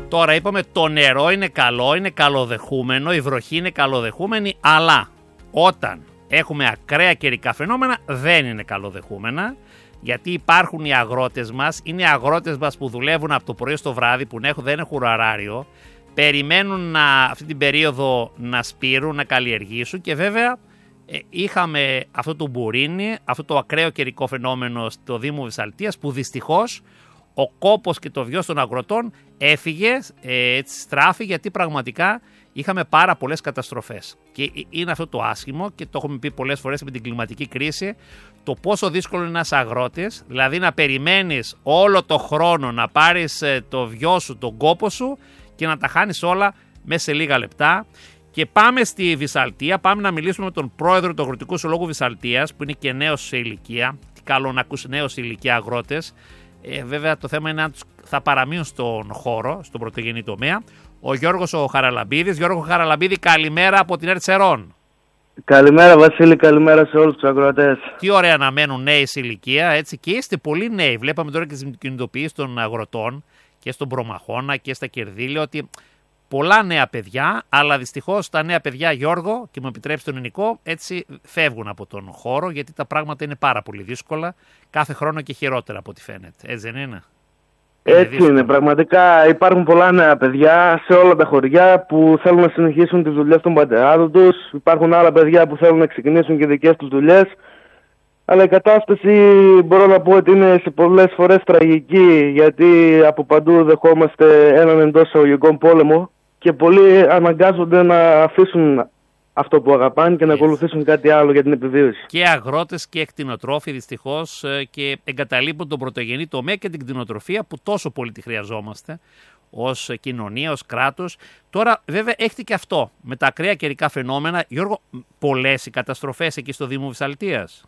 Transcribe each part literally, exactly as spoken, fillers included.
Τώρα είπαμε το νερό είναι καλό, είναι καλοδεχούμενο, η βροχή είναι καλοδεχούμενη, αλλά όταν έχουμε ακραία καιρικά φαινόμενα δεν είναι καλοδεχούμενα, γιατί υπάρχουν οι αγρότες μας, είναι οι αγρότες μας που δουλεύουν από το πρωί στο βράδυ, που δεν έχουν ωράριο, περιμένουν να, αυτή την περίοδο να σπείρουν, να καλλιεργήσουν και βέβαια ε, είχαμε αυτό το μπουρίνι, αυτό το ακραίο καιρικό φαινόμενο στο Δήμο Βυσσαλτίας που δυστυχώς ο κόπος και το βιός των αγροτών έφυγε, ε, έτσι στράφη, γιατί πραγματικά είχαμε πάρα πολλές καταστροφές. Και είναι αυτό το άσχημο και το έχουμε πει πολλές φορές με την κλιματική κρίση, το πόσο δύσκολο είναι ένας αγρότης, δηλαδή να περιμένεις όλο το χρόνο να πάρεις ε, το βιό σου, τον κόπο σου και να τα χάνεις όλα μέσα σε λίγα λεπτά. Και πάμε στη Βυσσαλτία, πάμε να μιλήσουμε με τον πρόεδρο του Αγροτικού Συλλόγου Βυσσαλτίας, που είναι και νέος σε ηλικία. Τι καλό να ακούσει νέος σε ηλικία αγρότες. Ε, βέβαια το θέμα είναι αν θα παραμείνουν στον χώρο, στον πρωτογενή τομέα. Ο Γιώργος ο Χαραλαμπίδης. Γιώργο Χαραλαμπίδη, καλημέρα από την Ερτσερών. Καλημέρα Βασίλη, καλημέρα σε όλους τους αγροτές. Τι ωραία να μένουν νέοι σε ηλικία, έτσι, και είστε πολύ νέοι. Βλέπαμε τώρα και τις κινητοποιήσεις των αγροτών και στον Προμαχώνα και στα Κερδίλια ότι πολλά νέα παιδιά, αλλά δυστυχώς τα νέα παιδιά, Γιώργο, και μου επιτρέψει τον Νικό, έτσι φεύγουν από τον χώρο, γιατί τα πράγματα είναι πάρα πολύ δύσκολα, κάθε χρόνο και χειρότερα από ό,τι φαίνεται. Έτσι δεν είναι? Έτσι είναι, είναι, πραγματικά υπάρχουν πολλά νέα παιδιά σε όλα τα χωριά που θέλουν να συνεχίσουν τις δουλειές των πατεράδων τους. Υπάρχουν άλλα παιδιά που θέλουν να ξεκινήσουν και δικές τους δουλειές. Αλλά η κατάσταση μπορώ να πω ότι είναι σε πολλές φορές τραγική, γιατί από παντού δεχόμαστε έναν εντός εισαγωγικών πόλεμο και πολλοί αναγκάζονται να αφήσουν αυτό που αγαπάνε και να yes. ακολουθήσουν κάτι άλλο για την επιβίωση. Και αγρότες και κτηνοτρόφοι δυστυχώς και εγκαταλείπουν τον πρωτογενή τομέα και την κτηνοτροφία που τόσο πολύ τη χρειαζόμαστε ως κοινωνία, ως κράτος. Τώρα βέβαια έχετε και αυτό με τα ακραία καιρικά φαινόμενα. Γιώργο, πολλές οι καταστροφές εκεί στο Δήμο Βυσσαλτίας?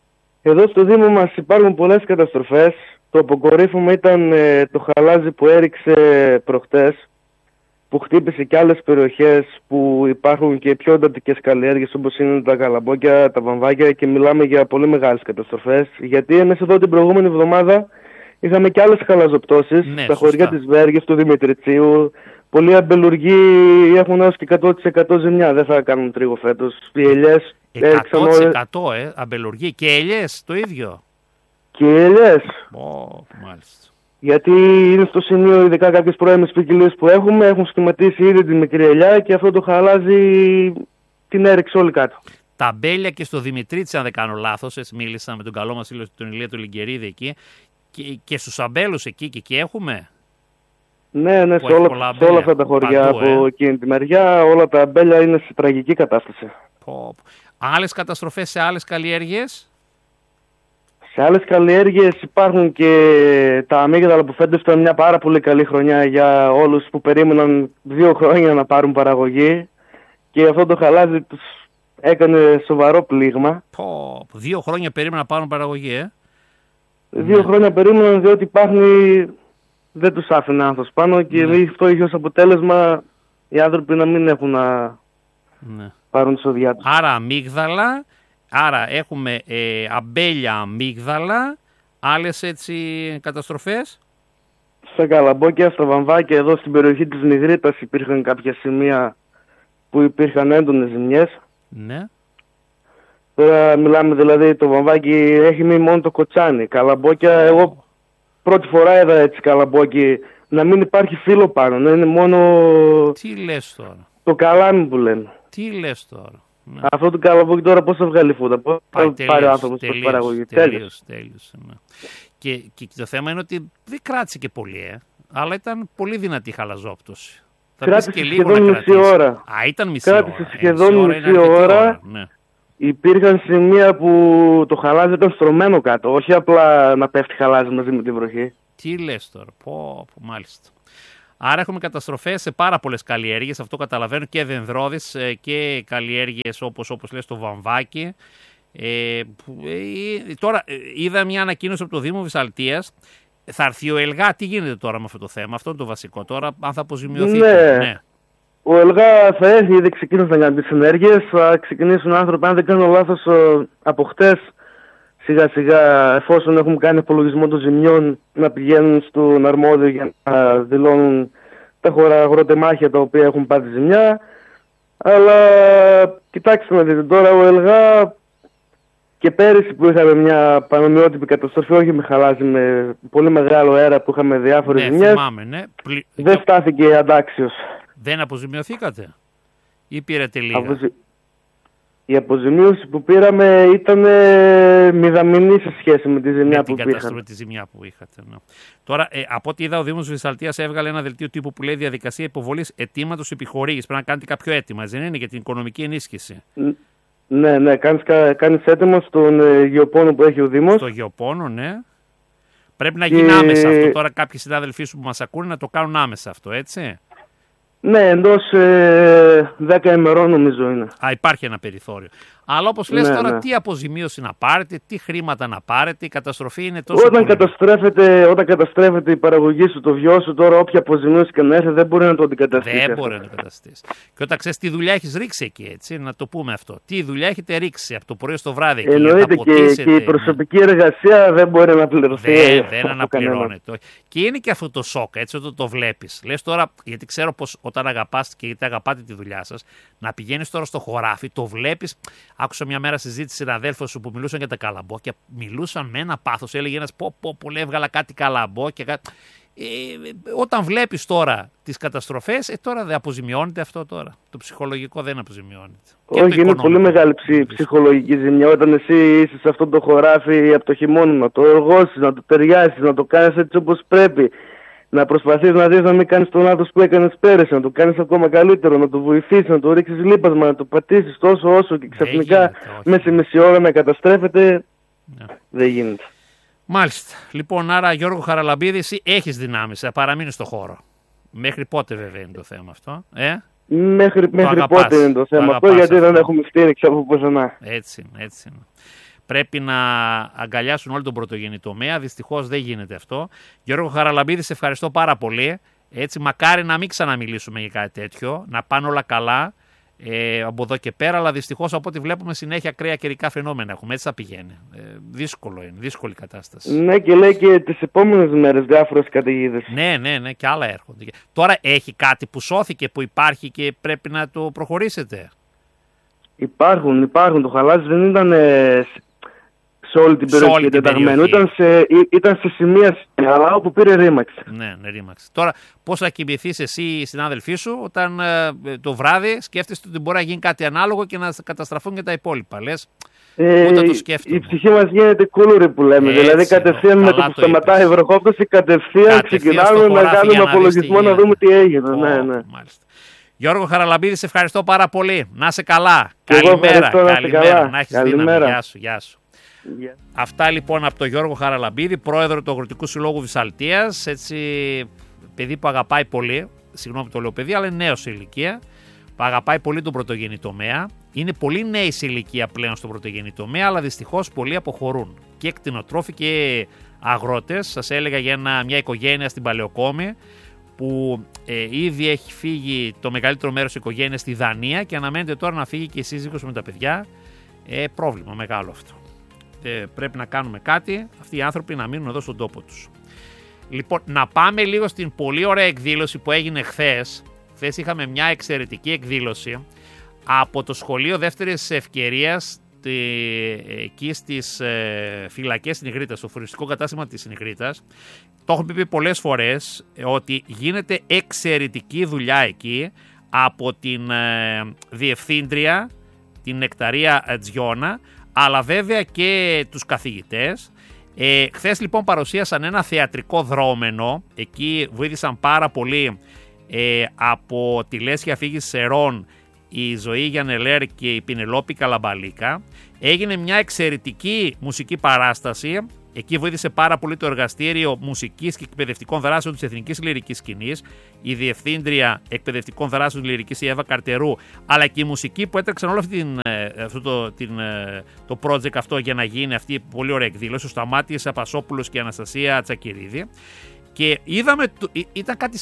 Εδώ στο Δήμο μας υπάρχουν πολλές καταστροφές. Το αποκορύφωμα ήταν ε, το χαλάζι που έριξε προχτές, που χτύπησε και άλλες περιοχές που υπάρχουν και πιο εντατικές καλλιέργειες, όπως είναι τα καλαμπόκια, τα βαμβάκια, και μιλάμε για πολύ μεγάλες καταστροφές. Γιατί εμείς εδώ την προηγούμενη εβδομάδα είχαμε και άλλες χαλαζοπτώσεις, ναι, στα χωριά της Βέργης, του Δημητριτσίου. Πολλοί αμπελουργοί έχουν έως και εκατό τοις εκατό ζημιά, δεν θα κάνουν τρίγο φέτος. Οι ελιές εκατό τοις εκατό ε, αμπελουργοί και ελιές το ίδιο. Και ελιές. Oh, μάλιστα. Γιατί είναι στο σημείο, ειδικά κάποιες πρώιμες ποικιλίες που έχουμε, έχουν σχηματίσει ήδη τη μικρή ελιά και αυτό το χαλάζι την έριξε όλη κάτω. Τα μπέλια και στο Δημητρίτση, αν δεν κάνω λάθος, έτσι μίλησα με τον καλό μας φίλο τον Ηλία του Λιγκερίδη εκεί, και, και στους αμπέλους εκεί και εκεί έχουμε. Ναι, ναι, σε όλα, σε όλα αυτά τα χωριά παντού, από ε. εκείνη τη μεριά, όλα τα αμπέλια είναι σε τραγική κατάσταση. Πω, πω. Άλλες καταστροφές σε άλλες καλλιέργειες? Σε άλλες καλλιέργειες υπάρχουν και τα αμύγδαλα που φέτος ήταν μια πάρα πολύ καλή χρονιά για όλους που περίμεναν δύο χρόνια να πάρουν παραγωγή, και αυτό το χαλάζι τους έκανε σοβαρό πλήγμα. Πω, δύο χρόνια περίμεναν να πάρουν παραγωγή, ε. Δύο ναι. χρόνια περίμεναν, διότι υπάρχει, δεν τους άφηνε άνθος πάνω και ναι. αυτό είχε ως αποτέλεσμα οι άνθρωποι να μην έχουν να ναι. πάρουν τις οδιά τους. Άρα αμύγδαλα. Άρα έχουμε ε, αμπέλια, αμύγδαλα, άλλες έτσι καταστροφές? Στα καλαμπόκια, στα βαμβάκια, εδώ στην περιοχή της Νιγρήτας υπήρχαν κάποια σημεία που υπήρχαν έντονες ζημιές. Ναι. Τώρα μιλάμε δηλαδή, το βαμβάκι έχει μείνει μόνο το κοτσάνι. Καλαμπόκια, oh. εγώ πρώτη φορά είδα έτσι καλαμπόκι να μην υπάρχει φύλλο πάνω, να είναι μόνο... Τι λες τώρα? Το καλάμι που λένε. Τι λες τώρα? Ναι. Αυτό το καλαμπόκι τώρα πώς θα βγάλει φούτα, πώς θα πάρει ο άνθρωπος προς παραγωγή. Τέλειος, τέλειος. Ναι. Και, και το θέμα είναι ότι δεν κράτησε και πολύ, ε, αλλά ήταν πολύ δυνατή χαλαζόπτωση. Θα κράτησε και λίγο σχεδόν να μισή ώρα. Α, ήταν μισή κράτησε ώρα. σχεδόν ε, μισή ώρα. ώρα. Ναι. Υπήρχαν σημεία που το χαλάζι ήταν στρωμένο κάτω, όχι απλά να πέφτει χαλάζι μαζί με την βροχή. Τι λες τώρα, πω, πω, μάλιστα. Άρα έχουμε καταστροφές σε πάρα πολλές καλλιέργειες, αυτό καταλαβαίνω, και δενδρώδεις και καλλιέργειες όπως, όπως λες το βαμβάκι. Ε, ε, τώρα είδα μια ανακοίνωση από το Δήμο Βυσσαλτίας. Θα έρθει ο ΕΛΓΑ, τι γίνεται τώρα με αυτό το θέμα? Αυτό είναι το βασικό τώρα, αν θα αποζημιωθεί. Ναι. ναι. Ο ΕΛΓΑ θα έρθει, ήδη ξεκίνησαν να κάνουν τις ενέργειες, θα ξεκινήσουν άνθρωποι, αν δεν κάνω λάθος, από χτες, σιγά σιγά, εφόσον έχουν κάνει υπολογισμό των ζημιών, να πηγαίνουν στον αρμόδιο για να δηλώνουν τα χωραγροτεμάχια τα οποία έχουν πάθει ζημιά. Αλλά κοιτάξτε να δείτε τώρα, ο Ελγά και πέρυσι που είχαμε μια πανομοιότυπη καταστροφή, όχι με χαλάζι, με πολύ μεγάλο αέρα που είχαμε διάφορες ναι, ζημιές, θυμάμαι, ναι. Πλη... δεν στάθηκε αντάξιος. Δεν αποζημιωθήκατε ή πήρατε λίγα? Αποζη... Η αποζημίωση που πήραμε ήταν μηδαμινή σε σχέση με τη ζημιά με που την είχαμε. Με τη ζημιά που είχατε. Ναι. Τώρα, ε, από ό,τι είδα, ο Δήμος Βυσσαλτίας έβγαλε ένα δελτίο τύπου που λέει διαδικασία υποβολής αιτήματος επιχορήγησης. Πρέπει να κάνετε κάποιο αίτημα, δεν είναι, για την οικονομική ενίσχυση? Ναι, ναι, κάνεις, κάνεις έτοιμο στον ε, γεωπόνο που έχει ο Δήμος. Στο γεωπόνο, ναι. Πρέπει να γίνει και... άμεσα αυτό. Τώρα κάποιοι συνάδελφοί σου που μας ακούνε να το κάνουν άμεσα αυτό, έτσι. Ναι, εντός ε, δέκα ημερών νομίζω είναι. Α, υπάρχει ένα περιθώριο. Αλλά όπως λες ναι, τώρα, ναι. τι αποζημίωση να πάρετε, τι χρήματα να πάρετε, η καταστροφή είναι τόσο. Όταν καταστρέφεται, όταν καταστρέφεται η παραγωγή σου, το βιό σου, τώρα όποια αποζημίωση και να έρθει δεν μπορεί να το αντικαταστήσει. Δεν μπορεί να το αντικαταστήσει. Και όταν ξέρεις τι δουλειά έχεις ρίξει εκεί, έτσι, να το πούμε αυτό. Τι δουλειά έχετε ρίξει από το πρωί στο βράδυ εκεί. Εννοείται, και, και η προσωπική ναι. εργασία δεν μπορεί να πληρωθεί. Δεν, δεν αναπληρώνεται. Και είναι και αυτό το σοκ, έτσι, όταν το βλέπεις. Λες τώρα, γιατί ξέρω πως όταν αγαπάς και γιατί αγαπάτε τη δουλειά σας, να πηγαίνεις τώρα στο χωράφι, το βλέπεις. Άκουσα μια μέρα συζήτηση συναδέλφων σου που μιλούσαν για τα καλαμπόκια. Μιλούσαν με ένα πάθος. Έλεγε ένας πω, πω, πω, έβγαλα κάτι καλαμπόκια. Κάτι... Ε, όταν βλέπεις τώρα τις καταστροφές, ε, τώρα δεν αποζημιώνεται αυτό τώρα. Το ψυχολογικό δεν αποζημιώνεται. Όχι, είναι πολύ μεγάλη ψη, ψυχολογική ζημιά. Όταν εσύ είσαι σε αυτό το χωράφι από το χειμώνα, να το εργώσεις, να το ταιριάσεις, να το κάνεις έτσι όπως πρέπει. Να προσπαθείς να δεις να μην κάνεις τον λάθος που έκανες πέρυσι, να το κάνεις ακόμα καλύτερο, να το βοηθήσεις, να το ρίξεις λίπασμα, να το πατήσεις τόσο όσο και ξαφνικά μέσα σε μισή ώρα να καταστρέφεται. Ναι. Δεν γίνεται. Μάλιστα. Λοιπόν, άρα Γιώργο Χαραλαμπίδη, εσύ έχεις δυνάμεις, θα παραμείνεις στο χώρο. Μέχρι πότε βέβαια είναι το θέμα αυτό, ε? Μέχρι, μέχρι αγαπάς, πότε είναι το θέμα αυτό, γιατί αυτό. Δεν έχουμε στήριξη από πουθενά. Έτσι είναι, έτσι είναι. Πρέπει να αγκαλιάσουν όλη τον πρωτογενή τομέα. Δυστυχώς δεν γίνεται αυτό. Γιώργο Χαραλαμπίδη, σε ευχαριστώ πάρα πολύ. Έτσι, μακάρι να μην ξαναμιλήσουμε για κάτι τέτοιο, να πάνε όλα καλά ε, από εδώ και πέρα. Αλλά δυστυχώς από ό,τι βλέπουμε συνέχεια ακραία καιρικά φαινόμενα έχουμε. Έτσι θα πηγαίνει. Ε, δύσκολο είναι, δύσκολη κατάσταση. Ναι, και λέει και τις επόμενες μέρες διάφορες καταιγίδες. Ναι, ναι, ναι, και άλλα έρχονται. Τώρα έχει κάτι που σώθηκε, που υπάρχει και πρέπει να το προχωρήσετε. Υπάρχουν, υπάρχουν. Το χαλάζι δεν ήταν ε, σε όλη την περιοχή εντεταγμένο. Ήταν σε, ήταν σε σημεία αλλά όπου πήρε ρήμαξη. Ναι, ναι, ρήμαξη. Τώρα, πώς θα κοιμηθείς εσύ οι συνάδελφοί σου όταν ε, το βράδυ σκέφτεσαι ότι μπορεί να γίνει κάτι ανάλογο και να καταστραφούν και τα υπόλοιπα. Λες, ε, ούτε το σκέφτομαι. Η ψυχή μας γίνεται κούλουρη που λέμε. Έτσι, δηλαδή, κατευθείαν με το που σταματάει η βροχόπτωση, κατευθείαν ξεκινάμε να κάνουμε απολογισμό να δούμε τι έγινε. Oh, ναι, ναι. Μάλιστα. Γιώργο Χαραλαμπίδη, σε ευχαριστώ πάρα πολύ. Να είσαι καλά. Και καλημέρα. Καλημέρα. Καλά. Να έχεις δύναμη. Γεια σου. Γεια σου. Yeah. Αυτά λοιπόν από τον Γιώργο Χαραλαμπίδη, πρόεδρο του Αγροτικού Συλλόγου Βυσσαλτίας. Έτσι, παιδί που αγαπάει πολύ, συγγνώμη το λέω παιδί, αλλά είναι νέο σε ηλικία, που αγαπάει πολύ τον πρωτογενή τομέα. Είναι πολύ νέοι σε ηλικία πλέον στον πρωτογενή τομέα, αλλά δυστυχώς πολλοί αποχωρούν. Και κτηνοτρόφοι και αγρότες. Σας έλεγα για ένα, μια οικογένεια στην Παλαιοκόμη, που ε, ήδη έχει φύγει το μεγαλύτερο μέρος της οικογένειας στη Δανία και αναμένεται τώρα να φύγει και η σύζυγος με τα παιδιά. Ε, πρόβλημα μεγάλο αυτό. Ε, πρέπει να κάνουμε κάτι, αυτοί οι άνθρωποι να μείνουν εδώ στον τόπο τους. Λοιπόν, να πάμε λίγο στην πολύ ωραία εκδήλωση που έγινε χθες. Χθες είχαμε μια εξαιρετική εκδήλωση από το Σχολείο Δεύτερης Ευκαιρίας εκεί στις ε, φυλακές στην Ιγρήτας, στο φοριστικό κατάστημα της Ιγρήτας. Το έχω πει πολλές φορές ότι γίνεται εξαιρετική δουλειά εκεί από την ε, διευθύντρια, την Νεκταρία Τζιώνα, αλλά βέβαια και τους καθηγητές. Ε, χθες λοιπόν παρουσίασαν ένα θεατρικό δρόμενο, εκεί βοήθησαν πάρα πολύ ε, από τη Λέσχη Φύγης Σερών η Ζωή Γιαννελέρ και η Πινελόπη Καλαμπαλίκα. Έγινε μια εξαιρετική μουσική παράσταση. Εκεί βοήθησε πάρα πολύ το Εργαστήριο Μουσικής και Εκπαιδευτικών Δράσεων της Εθνικής Λυρικής Σκηνής, η Διευθύντρια Εκπαιδευτικών Δράσεων Λυρικής η Εύα Καρτερού, αλλά και η μουσική που έτρεξαν όλο αυτή την, αυτό το, την, το project αυτό για να γίνει αυτή η πολύ ωραία εκδήλωση, ο Σταμάτης Απασόπουλος και η Αναστασία Τσακυρίδη. Και είδαμε, ήταν κάτι